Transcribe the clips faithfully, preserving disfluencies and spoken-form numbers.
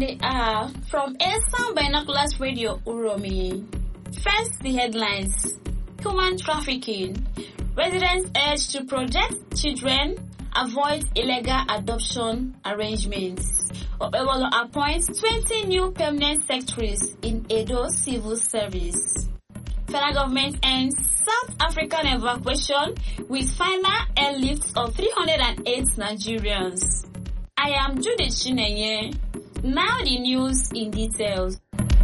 the hour from Esan Binoculars Radio Uromi. First, the headlines. Human trafficking. Residents urge to protect children, avoid illegal adoption arrangements. Okpebholo appoints twenty new permanent secretaries in Edo Civil Service. Federal government ends South African evacuation with final airlift of three hundred eight Nigerians. I am Judith Chinenye. Now the news in details.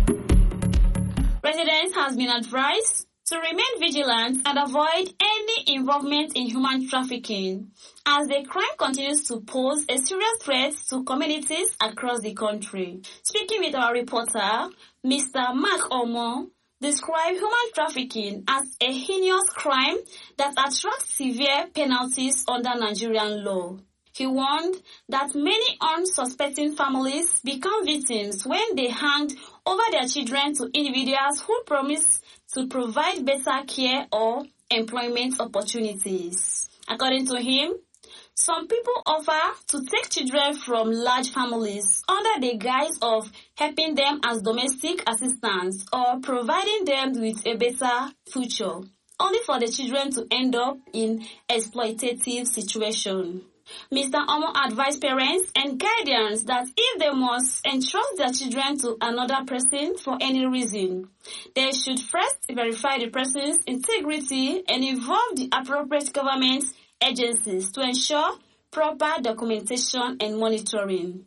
Residents has been advised to remain vigilant and avoid any involvement in human trafficking as the crime continues to pose a serious threat to communities across the country. Speaking with our reporter, Mister Mark Omo described human trafficking as a heinous crime that attracts severe penalties under Nigerian law. He warned that many unsuspecting families become victims when they hand over their children to individuals who promise to provide better care or employment opportunities. According to him, some people offer to take children from large families under the guise of helping them as domestic assistants or providing them with a better future, only for the children to end up in exploitative situation. Mister Omo advised parents and guardians that if they must entrust their children to another person for any reason, they should first verify the person's integrity and involve the appropriate government agencies to ensure proper documentation and monitoring.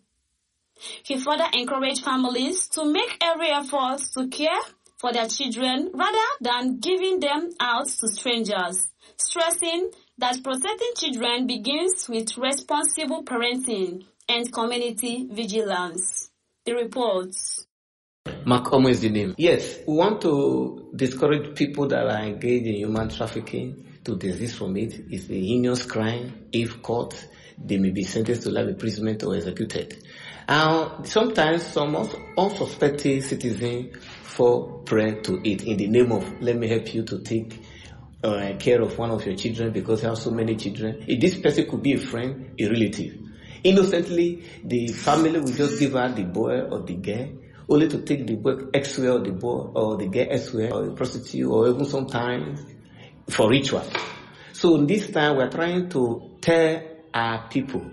He further encouraged families to make every effort to care for their children rather than giving them out to strangers, stressing that protecting children begins with responsible parenting and community vigilance. The reports. Mark Omo is the name. Yes, we want to discourage people that are engaged in human trafficking to desist from it. It's a heinous crime. If caught, they may be sentenced to life imprisonment or executed. And sometimes some unsuspecting citizens fall prey to it in the name of, let me help you to take Uh, care of one of your children because you have so many children. If this person could be a friend, a relative. Innocently, the family will just give her the boy or the girl, only to take the boy elsewhere or the boy or the girl elsewhere or a prostitute or even sometimes for ritual. So in this time, we're trying to tell our people,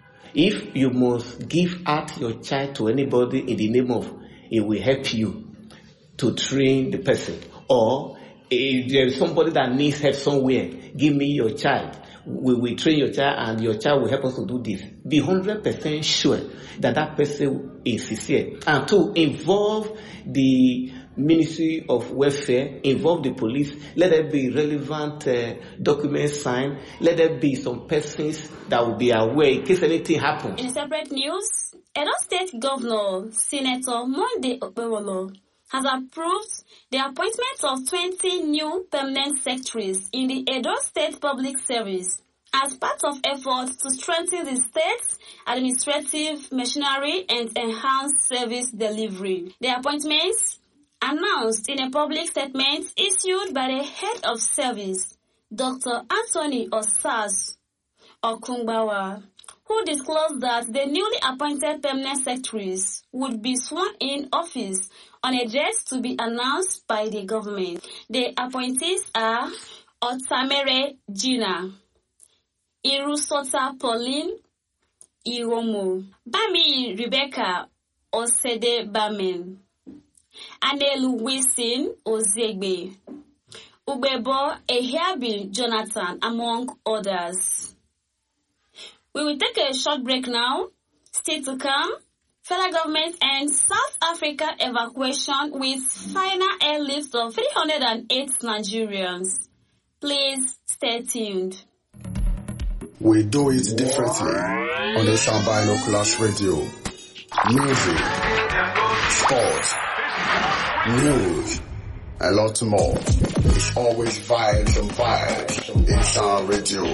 if you must give out your child to anybody in the name of, it will help you to train the person, or if there's somebody that needs help somewhere, give me your child. We will train your child and your child will help us to do this. Be one hundred percent sure that that person is sincere. And to involve the Ministry of Welfare, involve the police, let there be relevant uh, documents signed, let there be some persons that will be aware in case anything happens. In separate news, Edo State Governor, Senator Monday Okpebholo, has approved the appointment of twenty new permanent secretaries in the Edo State Public Service as part of efforts to strengthen the state's administrative machinery and enhance service delivery. The appointments, announced in a public statement issued by the head of service, Doctor Anthony Osas Okungbawa, who disclosed that the newly appointed permanent secretaries would be sworn in office on a date to be announced by the government. The appointees are Otamere Gina, Irusota Pauline Iromo, Bami Rebecca Osede Bamen, Anelu Wilson Ozegbe, Ubebo Ehiabi Jonathan, among others. We will take a short break now. Still to come, federal government ends South Africa evacuation with final airlift of three hundred eight Nigerians. Please stay tuned. We do it differently on the Esan Binoculars Radio. Music, sports, news, a lot more. It's always vibes and vibes in Esan Radio.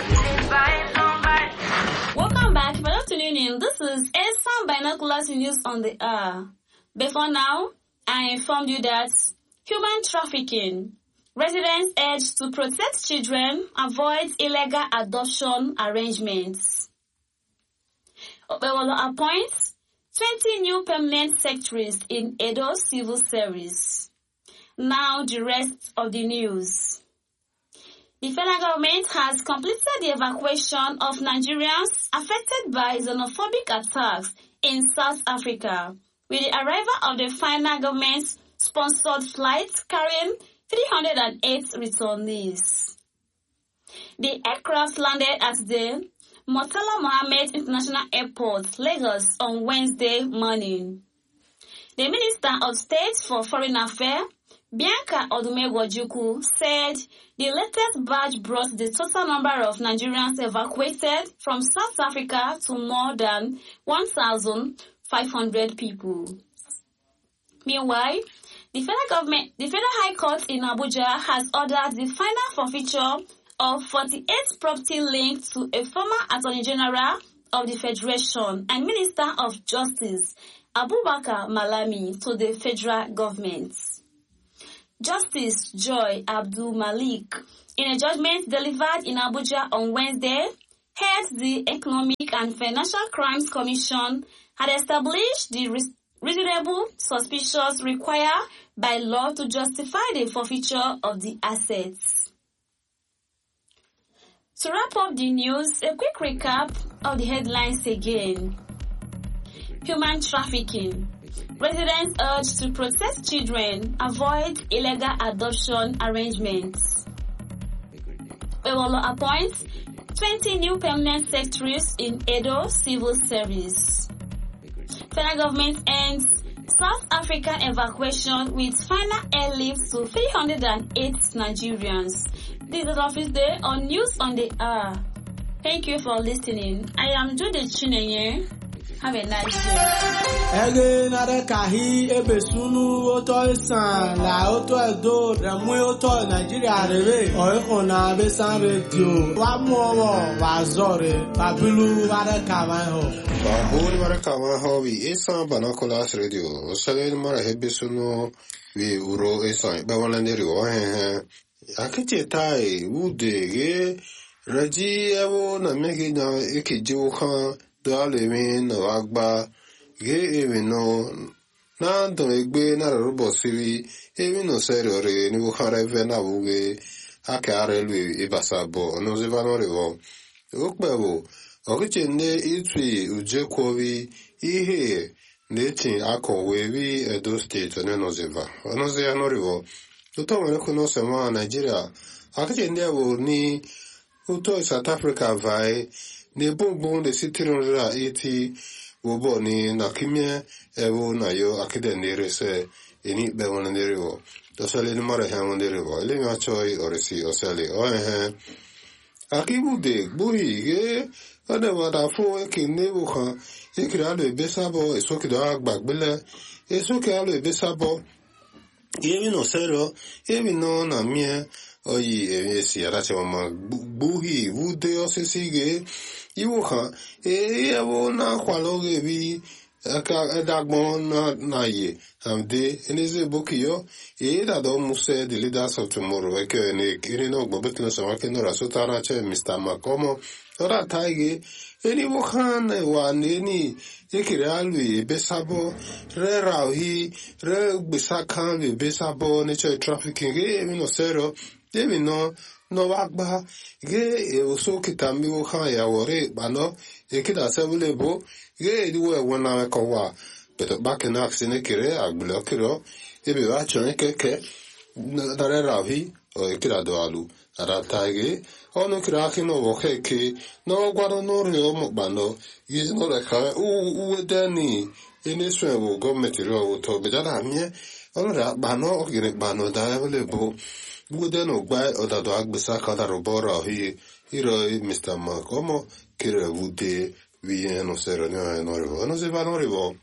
Welcome back. For those tuning in, this is Esan Binoculars News on the air. Before now, I informed you that human trafficking. Residents urged to protect children, avoid illegal adoption arrangements. Okpebholo appoints twenty new permanent secretaries in Edo Civil Service. Now the rest of the news. The federal government has completed the evacuation of Nigerians affected by xenophobic attacks in South Africa, with the arrival of the final government-sponsored flight carrying three hundred eight returnees. The aircraft landed at the Murtala Mohammed International Airport, Lagos, on Wednesday morning. The Minister of State for Foreign Affairs, Bianca Odumegwu-Ojukwu, said the latest batch brought the total number of Nigerians evacuated from South Africa to more than one thousand five hundred people. Meanwhile, the federal government, the Federal High Court in Abuja has ordered the final forfeiture of forty-eight property linked to a former Attorney General of the Federation and Minister of Justice, Abubakar Malami, to the federal government. Justice Joy Abdul Malik, in a judgment delivered in Abuja on Wednesday, held the Economic and Financial Crimes Commission had established the reasonable suspicions required by law to justify the forfeiture of the assets. To wrap up the news, a quick recap of the headlines again. Human trafficking. Residents urged to protect children, avoid illegal adoption arrangements. Ewolo appoints twenty new permanent secretaries in Edo Civil Service. Federal government ends South African evacuation with final airlift to three hundred eight Nigerians. This is Office Day on News on the Hour. Thank you for listening. I am Jude Chinenye. Have a nice day. Ege nare kahi ebesunu oto isan la oto edo remu oto Nigeria rere oiko na besan radio wa mu owo wa zore babilu ware kawan ho ba hori ware kawan ho wi isan banakolas radio sele mara hebesunu wi uro isan ba walande ri o he akiti tai ude ge raji ewo na megi na ekiji o kan Dale mi no agba ge emi no na do egbe na robo siwi emi no serio re ni bukhare ve na buge akare lu ibasabo no ze vanore wo okpewo okiche ne itwi uje kwowi ihe netin akonwe wi Edo State ne no zeva ono ze anore wo to wele kuno sema Nigeria akiche ne wo ni uto South Africa vai ne bonbon de sitironra eti wobo ni nakimye ewo na yo akide nerese eni be wona nerewo to sale ni mara ha wona nerewo le mi achoi orisi osale o eh akibu de buhi ge ade wada fo e ke ne wo kan e kira le besabo e so kida agbagbele e so ke le besabo e mi no sero e mi no na mie oyi e si ara che ma buhi wude osisi Iwo kan e ewo na kwaloge bi aka edagbon na na ye amde eneze bokiyo e da do muse the leaders of tomorrow e ke ne kiri no gbo betino so ke no rasota na che Mister Makomo ora taige eni wo kan wa ni e kiri alu e besabo re rahi re bisakan e besabo ne che trafficking e mi no sero e mi no no wagba ge e oso kitambi wo kan ya wore bano e kida sebule bo ge e diwo e wona ko wa but back in action e kire agbulo kiro e be wa chon keke dare ravi o e kida do alu ara taige ono kira kino wo keke no gwaro no re o mo bano ye no le ka u u dani ene swe wo government ro wo to be dala mi ono ra bano o kire bano da le bo Bude no gba odado agbesa kada robora hi hiro Mister Makomo kire vude vie no sero no no rivo no se va no rivo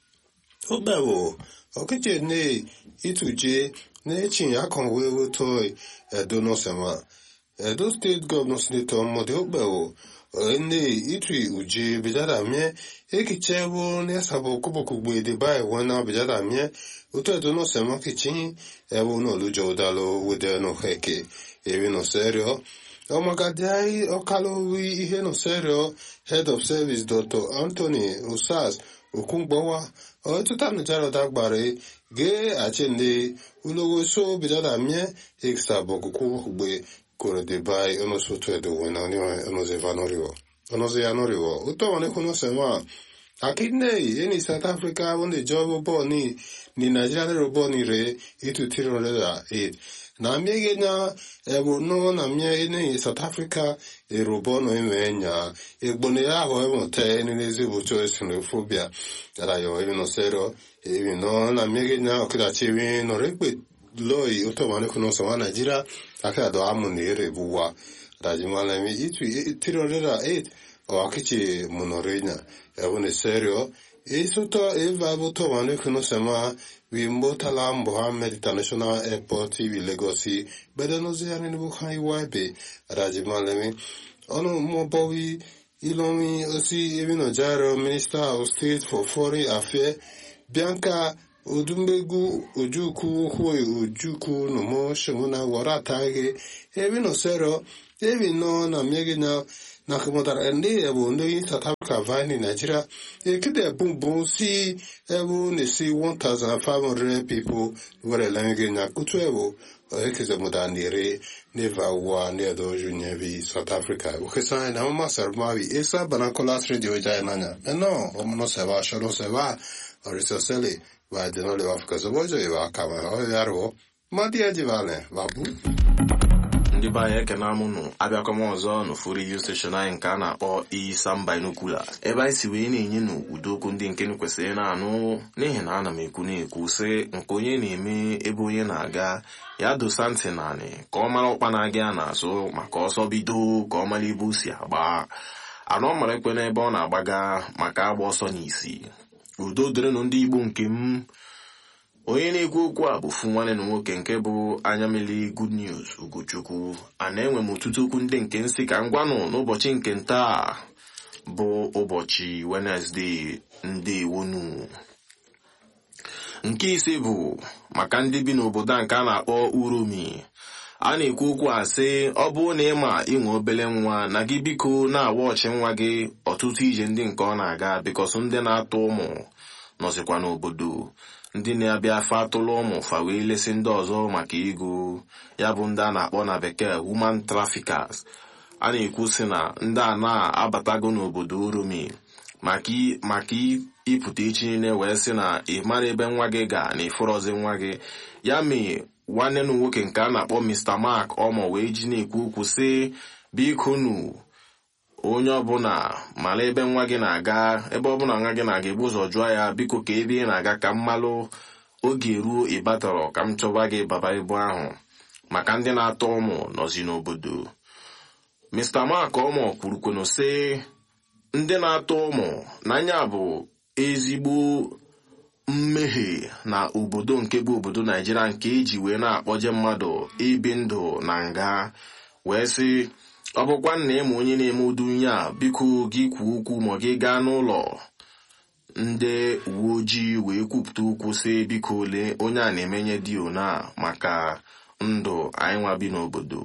o bewo o keje ne ituje ne chin akon wewo toy Edo no sema Edo State Governor Senator Mode o bewo ne itui uje bidara mie ekichewo ne sabo kuboku gbe de bai wona bidara mie Uto Edo no sema kichin ewo no lujo dalo wude no heke evi no serio Ọmagadi Okalowi ihe no serio head of service Doctor Anthony Rosas Okungbawa ọtụtụ nụchara dagbare ge achende ulogo so bidada mie extra bokuku gbe kore de bai ono so to edo wena ni ono ze vanoriwo ono ze anoriwo uto wane kuno sema akidne eni South Africa wonde job bo ni ni Nigeria ro bo ni re itu tiro le da e na miege na ebo no na mie eni South Africa e ro bo no emenya e gbone ya ho emo te ni lezi bo cho xenophobia ara yo e no sero e no na miege na okida chiwi no rekpe loi uto wane kuno sema Nigeria aka do amuni re buwa rajimala mi itu tiro le da e o akichi monorenya ebone serio isuto eva buto wane kuno sema wimbo tala Mohammed International Airport wi Legosi bedano ziani ni bukhai wabe rajimala mi ono mobowi ilomi osi ebino jaro Minister of State for Foreign Affairs Bianca Odumbegu Ojuku Huoi Ojuku no mo shimuna waratage ebino serio ebino na miegina na kumotara ende ebo ndo South Africa vani Nigeria ekide bum bum si ebo ne si one thousand five hundred people were lange na kutu ebo ekeze modandire neva wa ne do junyevi South Africa ukesa na mama sarmawi esa banakola radio jainanya no omono seba shoro seba orisosele wa denole Africa zobojo eba kama o yaro madia jivale babu ndị be anyị ekene amụnụ abịakwa m ọzọ n'ofu redio steshọn anyị nke a na-akpọ Isam Binoculars ebe anyị si wee na-enye n'udo okwu ndị nke kwesịrị na-anụ n'ihi na ana m ekwu na-ekwu sị nke onye na-eme ebe onye na-aga ya dosa ntị naanị ka ọ mara ọkpa na-aga ya n'azụ maka ọsọ bido ka ọ mara ebe o si agba anọ mara ekwe n'ebe ọ na-agbaga maka agba ọsọ n'isi udo dịrịnụ ndị Igbo nke m onye na-ekwu okwu a bụ fu nwanne na nwoke nke bụ anya mmiri Good News Ugochukwu a na-enwe m ọtụtụ okwu ndị nke nsị ka ngwanụ n'ụbọchị nke ntaa bụ ụbọchị Wednesday ndewonu. Nke ise bụ maka ndị bi n'obodo nke a na-akpọ Uromi. A na-ekwu okwu a sị ọ bụrụ na ịma inwe obele nwa na gị biko na-awa ọchị nwa gị ọtụtụ ije ndị nke ọ na-aga bikọsụ ndị na-atụ ụmụ nọzikwa n'obodo ndị na-abịa afọ atụlụ ụmụ fa wee lesi ndị ọzọ maka ego ya bụ ndị a na-akpọ na bekee human traffickers. A na-ekwu sị na ndị a na-abatago n'obodo Uromi maka ịpụta echi niile wee sị na ị mara ebe nwa gị ga na ịfụrọzi nwa gị ya mee nwanne na nwoke nke a na-akpọ Mister Mark Omo wee ji na-ekwu okwu sị biko nu onye ọbụla mara ebe nwa gị na-aga ebe ọbụla nwa gị na-aga ebu ụzọ jụọ ya biko ka ebe ị na-aga ka mmalụ oge ruo ịbatọrọ ka m chọba gị baba ibu ahụ maka ndị na-atọ ụmụ nọzi n'obodo. Mister Mark Omo kwurukwenu sị ndị na-atọ ụmụ n'anya bụ ezigbo mmehie na obodo nke bụ obodo Naijiria nke eji wee na-akpọje mmadụ ibi ndụ na nga wee sị ọ bụkwa nna ịma onye na-eme udu nye a biko gị kwuo okwu ma gị gaa n'ụlọ ndị uwe ojii wee kwupụta okwu sị biko ole onye a na-emenye dio na maka ndụ anyị nwa bi n'obodo.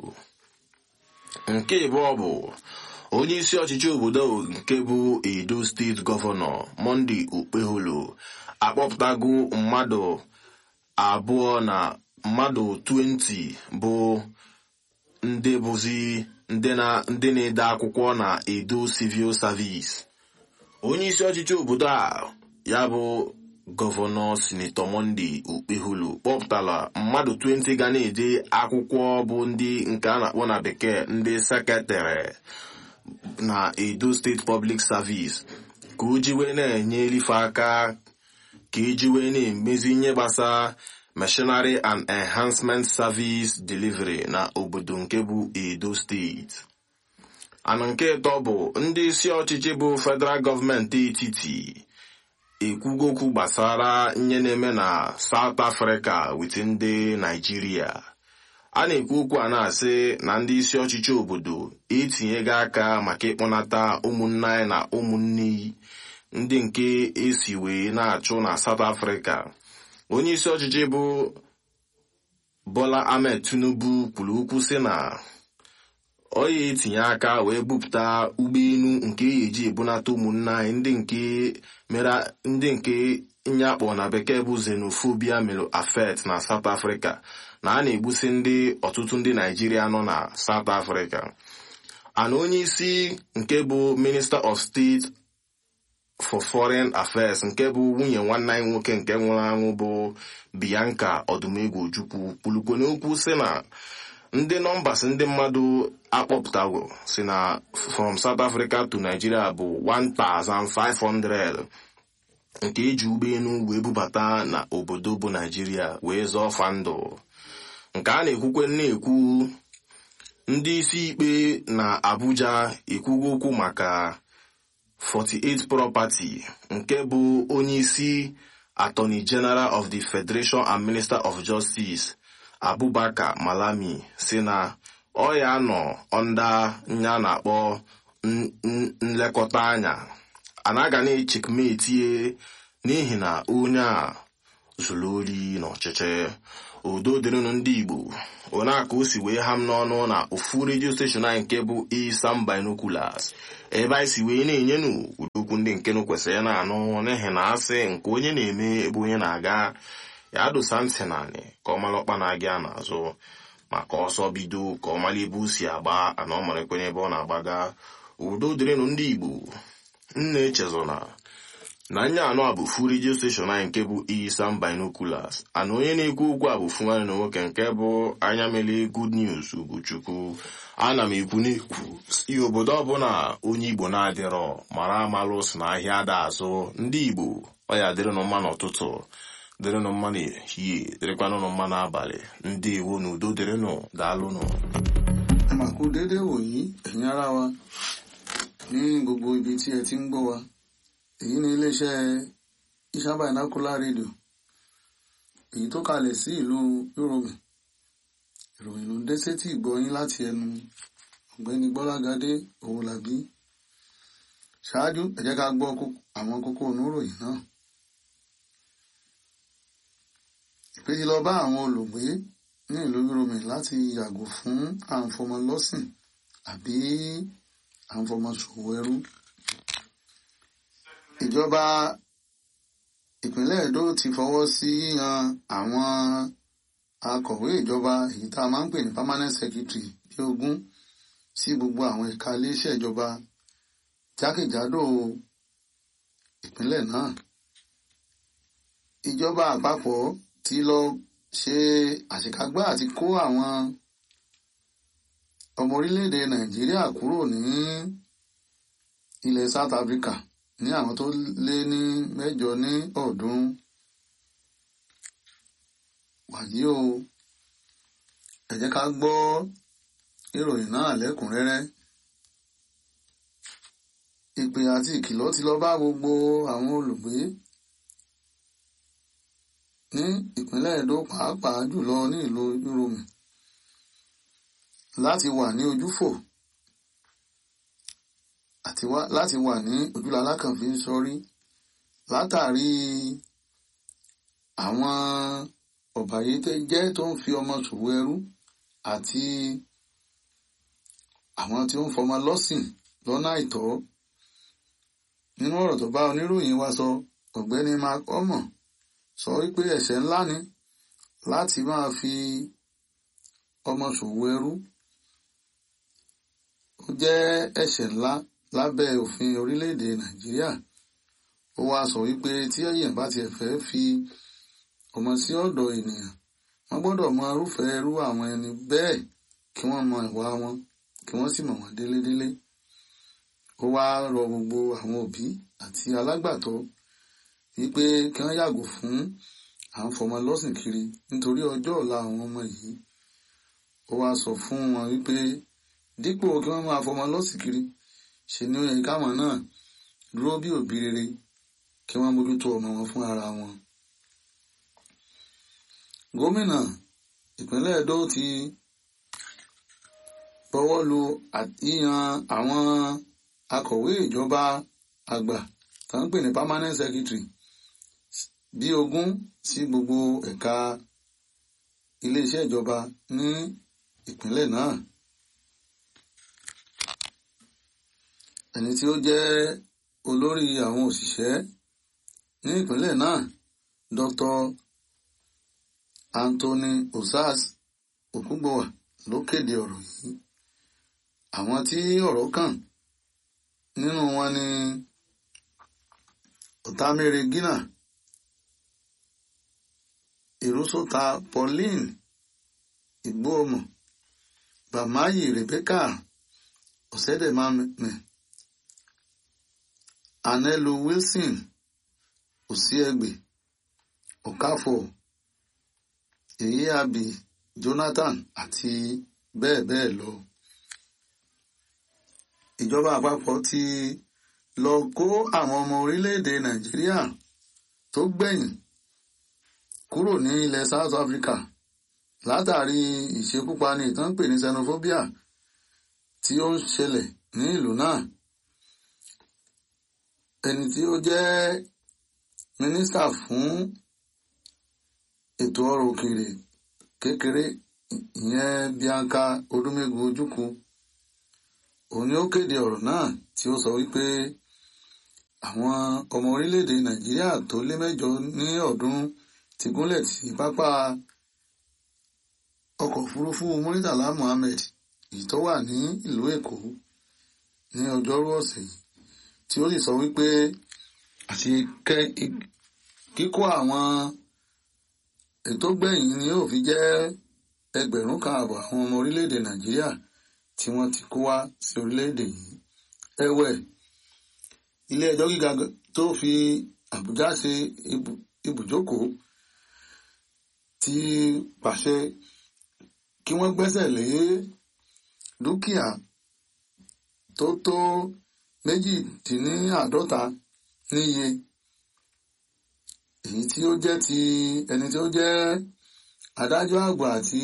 Nke ịbụọ bụ onye isi ọchịchị obodo nke bụ Edo steeti gọvanọ Monday Okpeholo akpọpụtago mmadụ abụọ na mmadụ twenty bụ ndị bụzi ndị na-ede akwụkwọ na Edo Civil Service. Onye isi ọchịchị obodo a ya bụ gọvanọ Senator Monday Okpeholo kpọpụtara mmadụ twenty ga na-ede akwụkwọ bụ ndị nke a na-akpọ na bekee ndị sekretịrị na Edo State Public Service ka o ji wee na-enye elife aka ka eji wee na-emezi ihe gbasara Machinery and Enhancement Service Delivery na obodo nke bụ Edo State. Ana nke ịtọ bụ ndị isi ọchịchị bụ federal gọọmenti etiti ekwugo okwu gbasara ihe na-eme na South Africa wit ndị Nigeria. A na-ekwu okwu a na-asị na ndị isi ọchịchị obodo etinyego aka maka ịkpọnata ụmụnne anyị na ụmụnne ndị nke esi wee na-achụ na South Africa. Onye isi ọchịchị bụ Bola Ahmed Tinubu kwuru okwu sị na ọ ya etinye aka wee bupụta ụgbọelu nke eji ebunata ụmụnna anyị ndị nke mere ndị nke nyakpọ na bekee bụ xenophobia mere affect na South Africa na a na-egbusi ndị ọtụtụ ndị Naijiria nọ na South Africa. ana onye isi nke bụ Minister of State for Foreign Affairs nke bụ nwunye nwanne anyị nwoke nke nwụrụ anwụ bụ Bianca Odumegwu Ojukwu kwulukwe n'okwu sị na ndị nọmbas ndị mmadụ akpọpụtago si na from South Africa to Nigeria bụ one thousand five hundred nke eji ụgbọelu wee bubata na obodo bụ Nigeria wee zọọ fa ndụ. Nke a na-ekwukwe na-ekwu ndị isi ikpe na Abuja ekwugo okwu maka forty-eight property nke bụ onye isi Attorney General of the Federation and Minister of Justice Abubakar Malami si na ọ ya nọ onda nya na-akpọ nlekọta anya anaga na-echekmetie n'ihi na onye a zuru ori n'ọchịchị. Udo dịrịnụ ndị Igbo, onye aka o si wee ham n'ọnụ na ofu redio steshọn anyị nke bụ Isam Binoculars ebe anyị si wee na-enyenu ụdokwu ndị nke nụ kwesịrị na-anụ n'ihi na asị nke onye na-eme ebe onye na-aga ya dosa ntị naanị ka ọ mara ọkpa na-aga n'azụ maka ọsọ bido ka ọ mara ebe o si agba ana ọ mara ekwenye ebe ọ na-agbaga. Udo dịrịnụ ndị Igbo, nna echezona na nya anọ a bụ fu redio steshọn anyị nke bụ Isam Binoculars ana onye na-ekwu okwu a bụ fu nwanne na nwoke nke bụ anya mele Good News Ugochukwu. Ana m ekwu n'ekwu si obodo ọbụla onye Igbo na-adịrọ mara amalụ si na ahịa ada azụ. Ndị Igbo ọ ya dịrịnụ mma n'ụtụtụ, dịrịnụ mma n'ehihie, dịrịkwanụ mma n'abalị. Ndị Igbo na udo dịrịnụ, daalụnụ. Àmàkù dédé wòyí ẹ̀yin ará wa ní gbogbo ibi tí ẹ ti ń gbọ́ wa. Èyí ni iléeṣẹ́ Isam Binocular Radio èyí tó kalẹ̀ sí ìlú Yorùbá. Ìròyìn ló ń dé sétí ìgbọ́yín láti ẹnu ọ̀gbẹ́ni Gbọ́lágadé Owólabí. Ṣáájú ẹ jẹ́ ká gbọ́ àwọn kókó oníròyìn náà. Ìpè ti lọ bá àwọn olùgbé ní ìlú Yorùbá láti yàgò fún àǹfọmọlọ́sìn àbí àǹfọmọṣòwò ẹrú. Ìjọba ìpínlẹ̀ Èdó ti fọwọ́ sí yíyan àwọn akọ̀wé ìjọba èyí tá a máa ń pè ní permanent secretary bí ogún sí gbogbo àwọn ẹ̀ka iléeṣẹ́ ìjọba jákèjádò ìpínlẹ̀ náà. Ìjọba àpapọ̀ ti lọ ṣe àṣekágbá àti kó àwọn ọmọ orílẹ̀-èdè Nàìjíríà kúrò ní ilẹ̀ South Africa ní àwọn tó lé ní mẹ́jọ ní ọ̀ọ́dúnrún. Wàyí o, ẹ jẹ́ ká gbọ́ ìròyìn náà lẹ́kùnrẹ́rẹ́. Ìpè àti ìkìlọ̀ ti lọ bá gbogbo àwọn olùgbé ní ìpínlẹ̀ Èdó pàápàá jùlọ ní ìlú Yorùbá láti wà ní ojúfò àti láti wà ní ojúlá alákànfí sọrí látàrí àwọn ọ̀bàyéjẹ́ tó ń fi ọmọ ṣòwò ẹrú àti àwọn tí ó ń fọmọ lọ́sìn lọ́nà àìtọ́. Nínú ọ̀rọ̀ tó bá oníròyìn wa sọ, ọ̀gbẹ́ni Mark Omo sọ wípé ẹ̀ṣẹ̀ ńlá ni láti máa fi ọmọ ṣòwò ẹrú. Ó jẹ́ ẹ̀ṣẹ̀ ńlá lábẹ́ òfin orílẹ̀-èdè Nàìjíríà. Ó wá sọ wípé tí èèyàn bá tiẹ̀ fẹ́ fi ọmọ sí ọ̀dọ̀ ènìyàn, wọ́n gbọ́dọ̀ mọ irúfẹ́ irú àwọn ẹni bẹ́ẹ̀ kí wọ́n mọ ìwà wọn kí wọ́n sì mọ̀ wọ́n délédélé. Ó wá rọ gbogbo àwọn òbí àti alágbàtọ́ wípé kí wọ́n yàgò fún à ń fọmọ lọ́sìn kiri nítorí ọjọ́ ọ̀la àwọn ọmọ yìí. Ó wá sọ fún wọn wípé dípò kí wọ́n máa fọmọ lọ́sìn kiri, ṣe ni ó yẹ káwọn náà dúró bí òbí rere kí wọ́n mójútó ọmọ wọn fún ara wọn. Gómìnà ìpínlẹ̀ Èdó ti bọwọ́ lu yíyan àwọn akọ̀wé ìjọba àgbà tó ń pè ní permanent secretary bí ogún sí gbogbo ẹ̀ka iléeṣẹ́ ìjọba ní ìpínlẹ̀ náà. ẹni tí ó jẹ́ olórí àwọn òṣìṣẹ́ ní ìpínlẹ̀ náà Doctor Anthony Osas Okungbowa ló kéde ọ̀rọ̀ yìí. Àwọn tí ọ̀rọ̀ kàn nínú wọn ni Otamere Gina, Irusota Pauline Igbohomo, Bamayi Rebecca Osedemame, Anelu Wilson Osiegbe, Okafor, Eyiabi Jonathan àti bẹ́ẹ̀ bẹ́ẹ̀ lọ. Ìjọba àpapọ̀ ti lọ kó àwọn ọmọ orílẹ̀-èdè Nàìjíríà tó gbẹ̀yìn kúrò ní ilẹ̀ South Africa látàrí ìṣekúpani ìtàn pè ní xenophobia tí ó ń ṣẹlẹ̀ ní ìlú náà. Ẹni tí ó jẹ́ mínísítà fún ètò ọrọ̀ òkèèrè kékeré ìyẹn Bianca Odumegu Ojukwu, òun ni ó kéde ọ̀rọ̀ náà tí ó sọ wípé àwọn ọmọ orílẹ̀-èdè Nàìjíríà tó lé mẹ́jọ ní ọ̀ọ́dúnrún ti gúnlẹ̀ sí pápá ọkọ̀ òfurufú Muritala Muhammed èyí tó wà ní ìlú Èkó ní ọjọ́rú ọ̀sẹ̀ yìí, tí ó sì sọ wípé àti kíkó àwọn ètò gbẹ̀yìn ni yóò fi jẹ́ ẹgbẹ̀rún kan àbọ̀ àwọn ọmọ orílẹ̀-èdè Nàìjíríà tí wọ́n ti kó wá sí orílẹ̀-èdè yìí. Ẹ̀wẹ̀, ilé ẹjọ́ gíga tó fi Àbújá ṣe ibùjókòó ti pàṣẹ kí wọ́n gbẹ́sẹ̀ lé dúkìá tó tó méjìdínláàádọ́ta níye, èyí tí ó jẹ́ ti ẹni tí ó jẹ́ adájọ́ àgbà àti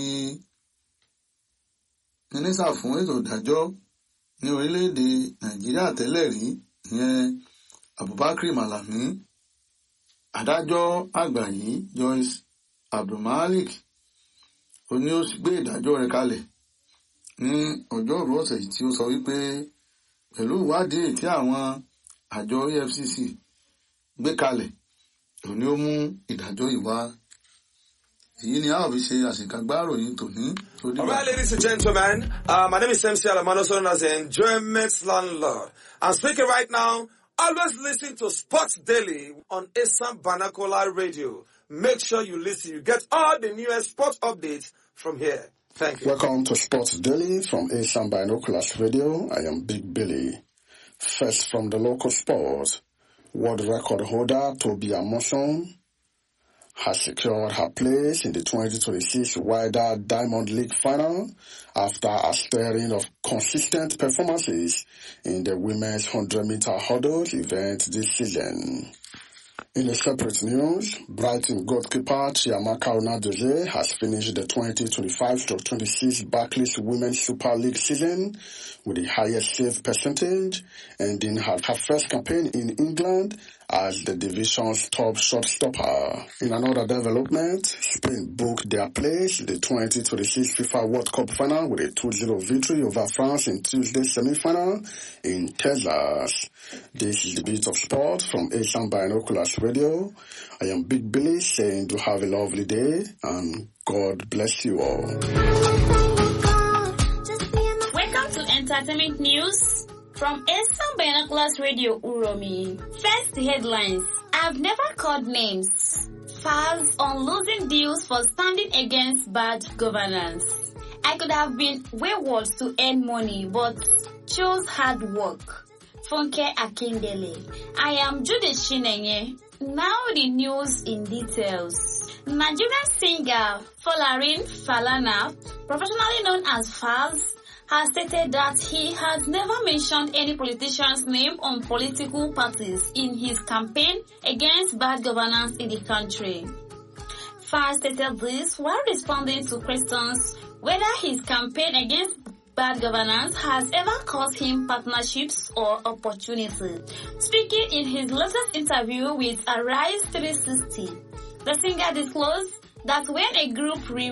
mínísítà fún ètò ìdájọ́ ní orílẹ̀-èdè Nàìjíríà tẹ́lẹ̀ rí ìyẹn Abubakar Malami. Adájọ́ àgbà yìí Joyce Abdulmalik ó ní ó gbé ìdájọ́ rẹ̀ kalẹ̀ ní ọjọ́rú ọ̀sẹ̀ yìí tí ó sọ wípé pẹ̀lú ìwádìí tí àwọn àjọ E F C C gbé kalẹ̀ òun ni ó mú ìdájọ́ yìí wá. Èyí ni a ó fi ṣe àṣekágbárò yìí tòní. All right, ladies and gentlemen, uh, my name is M C Alamano, known as the Enjoyment Landlord. I'm speaking right now. Always listen to Sports Daily on Asam Banakola Radio. Make sure you listen. You get all the newest sports updates from here. Thank you. Welcome to Sports Daily from Asam Binoculars Radio. I am Big Billy. First from the local sports, world record holder Toby Amoson has secured her place in the twenty twenty-six Wider Diamond League final after a string of consistent performances in the women's one hundred meter hurdles event this season. In a separate news, Brighton goalkeeper Chiamaka Onadozie has finished the twenty twenty-five to twenty-six Barclays Women's Super League season with the highest save percentage, ending her, her first campaign in England as the division's top shotstopper. In another development, Spain booked their place in the twenty twenty-six FIFA World Cup final with a two zero victory over France in Tuesday's semi-final in Texas. This is the Beat of Sport from Asian Binoculars Radio. I am Big Billy saying to have a lovely day and God bless you all. Welcome to Entertainment News from Asian Binoculars Radio Uromi. First headlines. I've never called names. Falz on losing deals for standing against bad governance. I could have been wayward to earn money, but chose hard work. Funke Akindele. I am Judith Chinenye. Now the news in details. Nigerian singer Folarin Falana, professionally known as Falz, has stated that he has never mentioned any politician's name on political parties in his campaign against bad governance in the country. Falz stated this while responding to questions whether his campaign against bad governance has ever cost him partnerships or opportunity. Speaking in his latest interview with Arise three sixty, the singer disclosed that when a group re-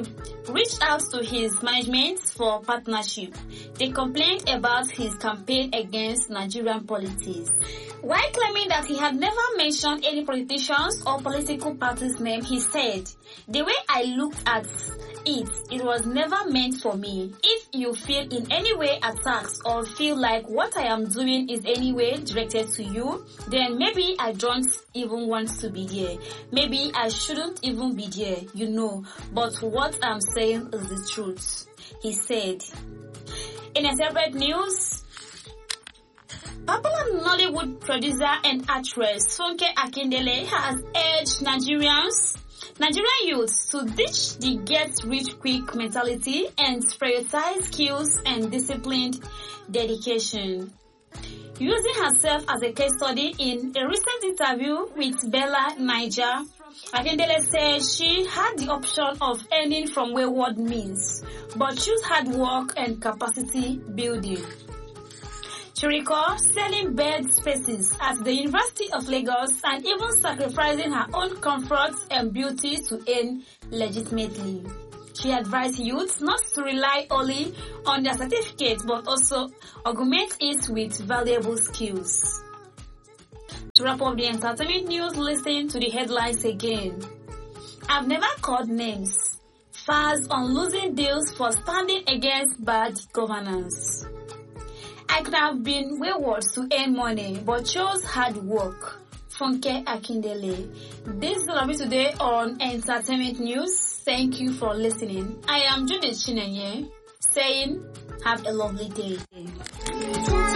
reached out to his management for partnership. They complained about his campaign against Nigerian politics. While claiming that he had never mentioned any politicians or political party's name, he said, "The way I looked at it, it was never meant for me. If you feel in any way attacked or feel like what I am doing is any way directed to you, then maybe I don't even want to be there. Maybe I shouldn't even be there, you know. But what I'm saying is the truth," he said. In a separate news, popular Nollywood producer and actress Funke Akindele has urged Nigerians, Nigerian youths to ditch the get-rich-quick mentality and prioritize skills and disciplined dedication. Using herself as a case study in a recent interview with Bella Niger, Akindele said she had the option of earning from wayward means, but chose hard work and capacity building. She recalls selling bed spaces at the University of Lagos and even sacrificing her own comfort and beauty to earn legitimately. She advised youths not to rely only on their certificates but also augment it with valuable skills. To wrap up the entertainment news, listen to the headlines again. I've never called names. Fars on losing deals for standing against bad governance. I could have been wayward to earn money, but chose hard work. Funke Akindele. This is all of it today on Entertainment News. Thank you for listening. I am Judith Chinenye, saying have a lovely day.